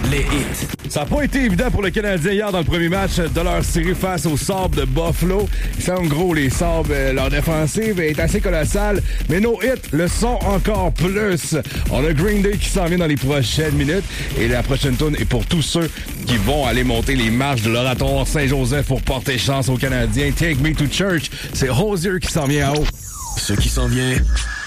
les hits. Ça n'a pas été évident pour le Canadien hier dans le premier match de leur série face aux Sabres de Buffalo. Ils sont gros, les Sabres. Leur défensive est assez colossale, mais nos hits le sont encore plus. On a Green Day qui s'en vient dans les prochaines minutes et la prochaine tune est pour tous ceux qui vont aller monter les marches de l'Oratoire Saint-Joseph pour porter chance aux Canadiens. Take Me to Church, c'est Hozier qui s'en vient en haut. Ce qui s'en vient